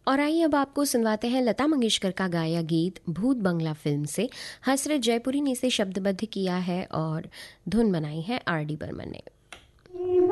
और आइए अब आपको सुनवाते हैं लता मंगेशकर का गाया गीत भूत बंगला फिल्म से। हसरत जयपुरी ने इसे शब्दबद्ध किया है और धुन बनाई है आर डी बर्मन ने।